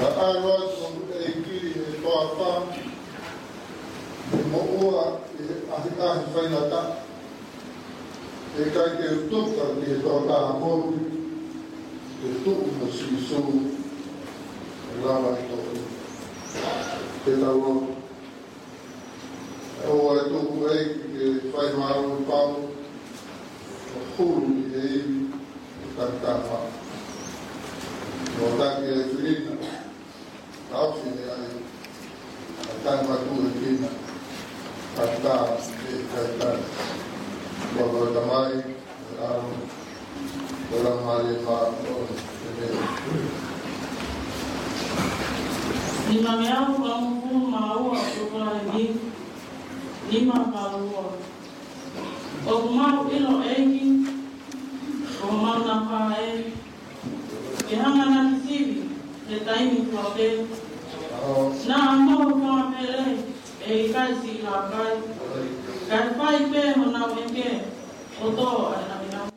Awa e kiri e toa e mo'ua e ahikahi whainata e kai te utuka ki e toa taha moru e tuku na sisu e lawa i toa te tau o e tuku e ki e whaimaru i pau o huru i e iwi i takitama o taki e whirina Auxine ai a tanga tu e kina a ta e kaita o da mai o la mai ma o ni ma mea o ma mu ma o o la ni ma pa o ma o ilo eki o ma na pa e hanga na kisivi e taimi flote na mo ko mele e kai si la kai kai pai pe mo na wenge o to ana mina